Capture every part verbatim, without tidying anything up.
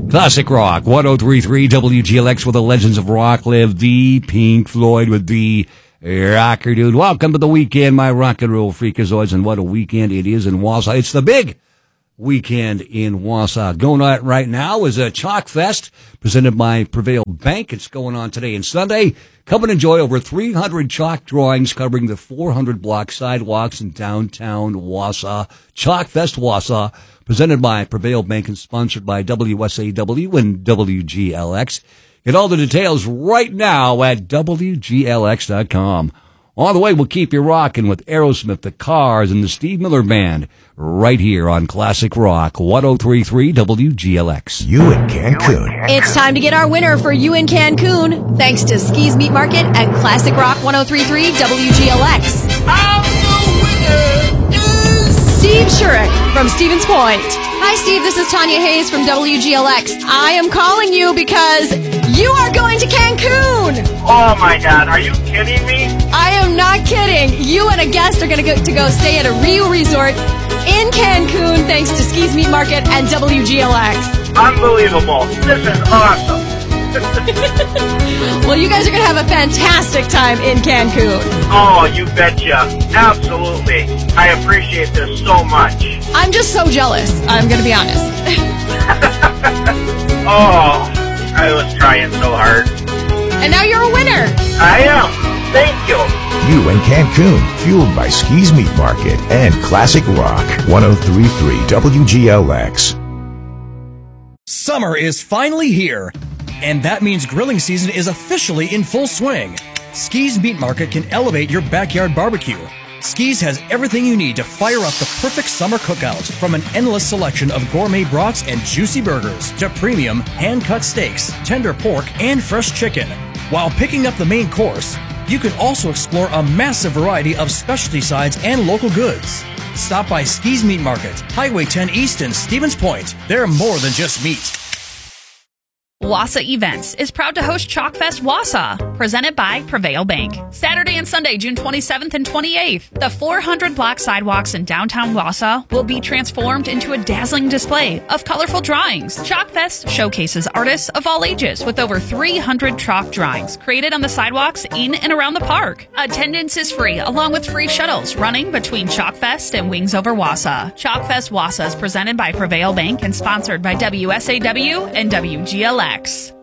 Classic Rock, one oh three point three W G L X, where the legends of rock live. The Pink Floyd with the Rocker Dude. Welcome to the weekend, my rock and roll freakazoids, and what a weekend it is in Wausau. It's the big weekend in Wausau. Going on right now is a Chalk Fest presented by Prevail Bank. It's going on today and Sunday. Come and enjoy over three hundred chalk drawings covering the four hundred block sidewalks in downtown Wausau. Chalk Fest Wausau, presented by Prevail Bank and sponsored by W S A W and W G L X. Get all the details right now at W G L X dot com. On the way, we'll keep you rocking with Aerosmith, the Cars, and the Steve Miller Band right here on Classic Rock, one oh three point three W G L X. You in Cancun. It's time to get our winner for You in Cancun, thanks to Ski's Meat Market and Classic Rock one oh three point three W G L X. Our winner is Steve Shurik from Stevens Point. Hi, Steve. This is Tanya Hayes from W G L X. I am calling you because you are going to Cancun. Oh, my God. Are you kidding me? I am not kidding. You and a guest are going to go to go stay at a Rio resort in Cancun thanks to Ski's Meat Market and W G L X. Unbelievable. This is awesome. Well, you guys are going to have a fantastic time in Cancun. Oh, you betcha. Absolutely. I appreciate this so much. I'm just so jealous. I'm going to be honest. Oh, I was trying so hard. And now you're a winner. I am. Thank you. You in Cancun, fueled by Ski's Meat Market and Classic Rock, one oh three point three W G L X. Summer is finally here, and that means grilling season is officially in full swing. Ski's Meat Market can elevate your backyard barbecue. Ski's has everything you need to fire up the perfect summer cookout, from an endless selection of gourmet brats and juicy burgers to premium hand-cut steaks, tender pork, and fresh chicken. While picking up the main course, you can also explore a massive variety of specialty sides and local goods. Stop by Ski's Meat Market, Highway ten East in Stevens Point. They're more than just meat. Wausau Events is proud to host Chalk Fest Wausau, presented by Prevail Bank. Saturday and Sunday, June twenty-seventh and twenty-eighth, the four hundred block sidewalks in downtown Wausau will be transformed into a dazzling display of colorful drawings. Chalk Fest showcases artists of all ages with over three hundred chalk drawings created on the sidewalks in and around the park. Attendance is free, along with free shuttles running between Chalk Fest and Wings Over Wausau. Chalk Fest Wausau is presented by Prevail Bank and sponsored by W S A W and W G L X.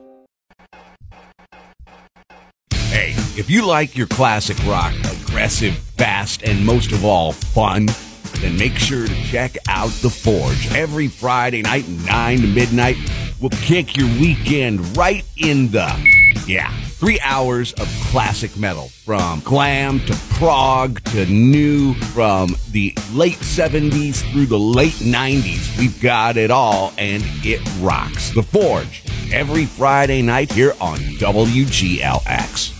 Hey, if you like your classic rock aggressive, fast, and most of all, fun, then make sure to check out The Forge. Every Friday night, nine to midnight, we'll kick your weekend right in the, yeah, three hours of classic metal. From glam to prog to new, from the late seventies through the late nineties. We've got it all, and it rocks. The Forge, every Friday night here on W G L X.